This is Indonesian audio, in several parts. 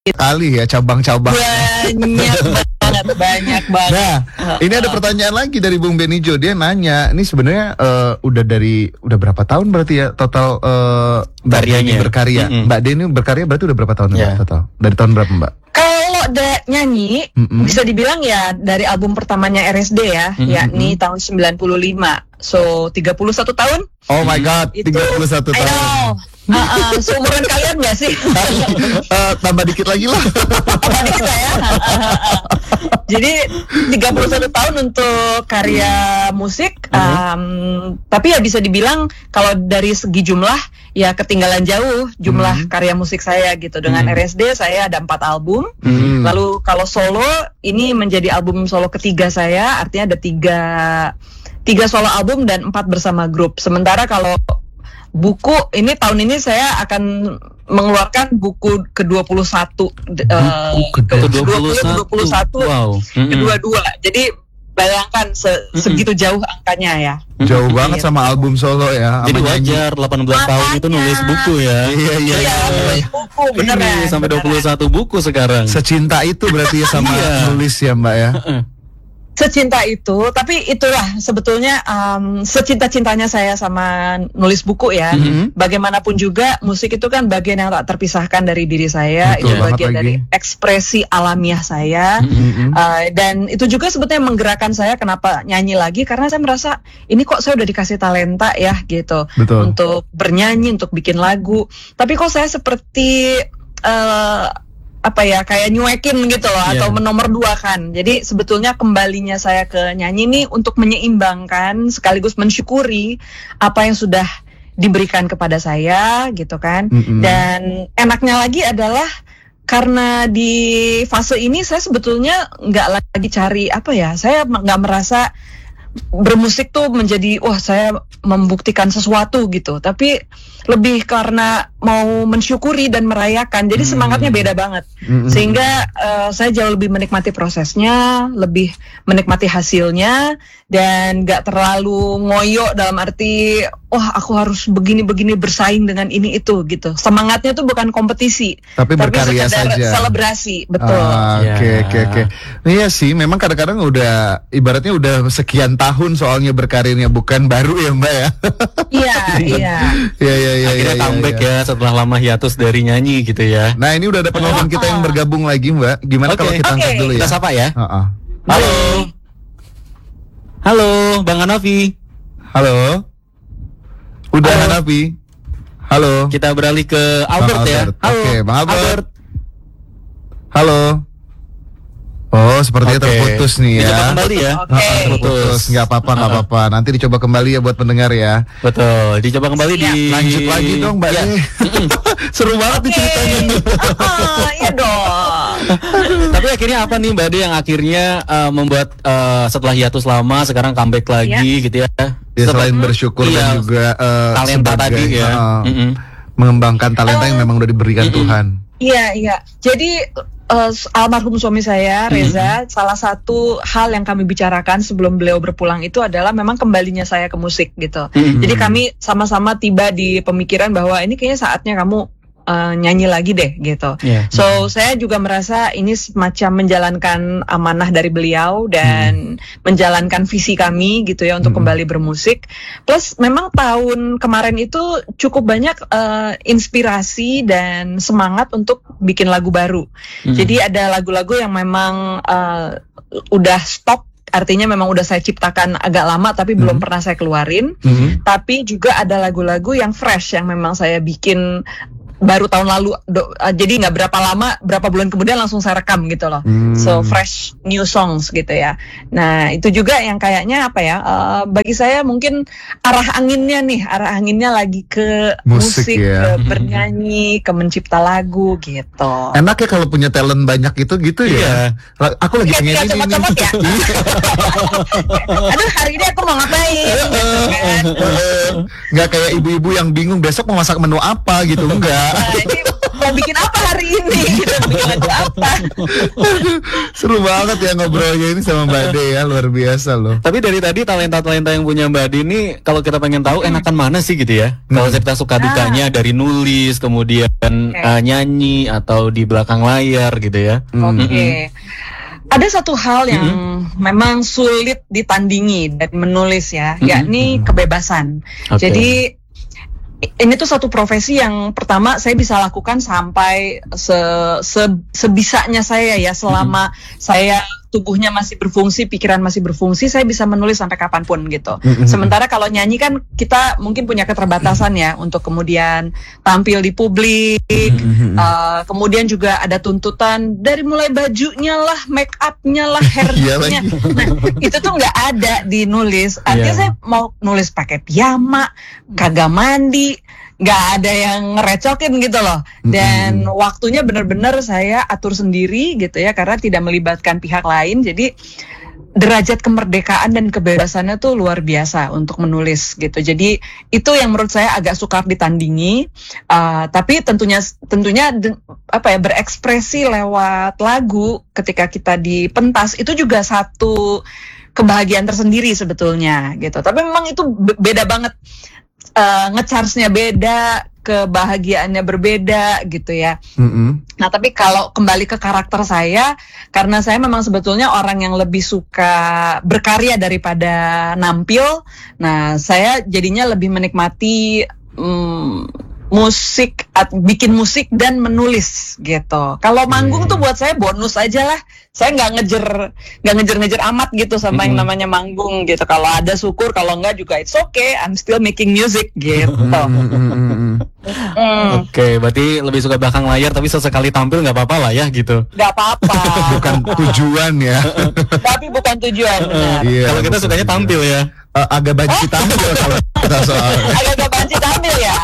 Kali ya cabang-cabang. Banyak banget. Nah, ini ada pertanyaan lagi dari Bung Benijo. Dia nanya, ini sebenarnya udah berapa tahun berarti ya total Mbak Deni berkarya? Mbak Deni berkarya berarti udah berapa tahun Mbak total? Dari tahun berapa Mbak? Kalau nyanyi bisa dibilang ya dari album pertamanya RSD ya, yakni tahun 95. So 31 tahun. Oh my god, 31 tahun. I know. Seumuran kalian gak sih? Tambah dikit lagi lah. Tambah dikit lah ya. Jadi 31 tahun untuk karya musik. Tapi ya bisa dibilang kalau dari segi jumlah ya ketinggalan jauh jumlah karya musik saya gitu. Dengan RSD saya ada 4 album. Lalu kalau solo ini menjadi album solo ketiga saya. Artinya ada 3 solo album dan 4 bersama grup. Sementara kalau buku ini tahun ini saya akan mengeluarkan buku ke-21 ke-21 wow. kedua-dua. Jadi bayangkan segitu jauh angkanya ya. Jauh banget sama album solo ya. Jadi wajar 18 tahun itu nulis buku ya. Iya, nulis buku beneran. Sampai 21 buku sekarang. Secinta itu berarti ya sama nulis ya Mbak ya. Secinta itu, tapi itulah sebetulnya secinta-cintanya saya sama nulis buku ya. Bagaimanapun juga musik itu kan bagian yang tak terpisahkan dari diri saya. Betul, itu bagian dari ekspresi alamiah saya. Dan itu juga sebetulnya menggerakkan saya kenapa nyanyi lagi, karena saya merasa ini kok saya udah dikasih talenta ya gitu. Betul. Untuk bernyanyi, untuk bikin lagu. Tapi kok saya seperti kayak nyuekin gitu loh, atau menomorduakan. Jadi sebetulnya kembalinya saya ke nyanyi ini untuk menyeimbangkan sekaligus mensyukuri apa yang sudah diberikan kepada saya gitu kan. Dan enaknya lagi adalah karena di fase ini saya sebetulnya nggak lagi cari saya nggak merasa bermusik tuh menjadi saya membuktikan sesuatu gitu, tapi lebih karena mau mensyukuri dan merayakan. Jadi semangatnya beda banget. Sehingga saya jauh lebih menikmati prosesnya, lebih menikmati hasilnya, dan gak terlalu ngoyo dalam arti aku harus begini-begini bersaing dengan ini itu gitu. Semangatnya tuh bukan kompetisi, tapi berkarya saja, selebrasi. Betul. Oke. Iya sih, memang kadang-kadang ibaratnya udah sekian tahun soalnya berkarirnya, bukan baru ya Mbak ya. Iya. Akhirnya comeback ya setelah lama hiatus dari nyanyi gitu ya. Nah, ini udah ada penonton kita yang bergabung lagi Mbak. Gimana kalau kita angkat dulu ya? Kita sapa ya. Halo, Bang Hanafi. Halo. Udah Hanafi. Halo. Kita beralih ke Albert ya. Halo. Oke, Bang Albert. Halo. Oh, sepertinya terputus nih ya. Dicoba kembali ya. Terputus. Nggak apa-apa. Nanti dicoba kembali ya buat pendengar ya. Betul. Dicoba kembali lanjut lagi dong Mbak. Seru banget nih ceritanya. Iya dong. Tapi akhirnya apa nih Mbak Ade yang akhirnya membuat setelah hiatus lama sekarang comeback lagi gitu ya? Ya selain bersyukur dan juga talenta tadi ya. Mengembangkan talenta yang memang udah diberikan Tuhan. Iya. Jadi almarhum suami saya Reza, salah satu hal yang kami bicarakan sebelum beliau berpulang itu adalah memang kembalinya saya ke musik gitu. Jadi kami sama-sama tiba di pemikiran bahwa ini kayaknya saatnya kamu nyanyi lagi deh gitu. So saya juga merasa ini semacam menjalankan amanah dari beliau dan menjalankan visi kami gitu ya untuk kembali bermusik. Plus memang tahun kemarin itu cukup banyak inspirasi dan semangat untuk bikin lagu baru. Jadi ada lagu-lagu yang memang udah stok. Artinya memang udah saya ciptakan agak lama tapi belum pernah saya keluarin. Tapi juga ada lagu-lagu yang fresh yang memang saya bikin baru tahun lalu, jadi nggak berapa bulan kemudian langsung saya rekam gitu loh. So fresh new songs gitu ya. Nah itu juga yang kayaknya bagi saya mungkin arah anginnya lagi ke musik ya. Ke bernyanyi, ke mencipta lagu gitu. Enak ya kalau punya talent banyak gitu ya. Aku lagi pengen ini. Comot ya. Aduh hari ini aku mau ngapain? Nggak kayak ibu-ibu yang bingung besok mau masak menu apa gitu, enggak. Ini mau bikin apa hari ini? Bikin lagu apa? Seru banget ya ngobrolnya ini sama Mbak De ya, luar biasa loh. Tapi dari tadi talenta-talenta yang punya Mbak De ini, kalau kita pengen tahu enakan mana sih gitu ya? Kalau kita suka dukanya dari nulis, kemudian nyanyi atau di belakang layar gitu ya. Oke. Ada satu hal yang memang sulit ditandingi dari menulis ya, yakni kebebasan. Jadi ini tuh satu profesi yang pertama saya bisa lakukan sampai sebisanya saya ya, selama saya tubuhnya masih berfungsi, pikiran masih berfungsi, saya bisa menulis sampai kapanpun gitu. Sementara kalau nyanyi kan kita mungkin punya keterbatasan ya untuk kemudian tampil di publik, kemudian juga ada tuntutan dari mulai bajunya lah, make upnya lah, hairnya. Nah itu tuh nggak ada di nulis. Artinya saya mau nulis pakai piyama, kagak mandi, nggak ada yang ngerecokin gitu loh. Dan waktunya benar-benar saya atur sendiri gitu ya, karena tidak melibatkan pihak lain. Jadi derajat kemerdekaan dan kebebasannya tuh luar biasa untuk menulis gitu. Jadi itu yang menurut saya agak sukar ditandingi. Tapi tentunya berekspresi lewat lagu ketika kita di pentas itu juga satu kebahagiaan tersendiri sebetulnya gitu. Tapi memang itu beda banget. Nge-charge-nya beda, kebahagiaannya berbeda gitu ya. Nah tapi kalau kembali ke karakter saya, karena saya memang sebetulnya orang yang lebih suka berkarya daripada nampil. Nah saya jadinya lebih menikmati bikin musik dan menulis gitu. Kalau manggung tuh buat saya bonus aja lah. Saya nggak ngejar amat gitu sama yang namanya manggung gitu. Kalau ada syukur, kalau enggak juga it's okay. I'm still making music gitu. Oke, berarti lebih suka belakang layar, tapi sesekali tampil nggak apa-apa lah ya gitu. Nggak apa-apa. Bukan tujuan ya. Tapi bukan tujuan. Kalau kita sukanya tampil ya. Agak banci tampil kalau kita soal. Agak banci tampil ya.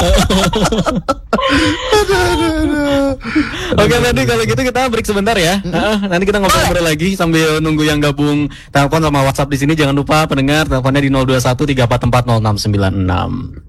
Oke, tadi kalau gitu kita break sebentar ya. Nanti kita ngobrol lagi sambil nunggu yang gabung telepon sama WhatsApp di sini. Jangan lupa pendengar teleponnya di 021 344 0696.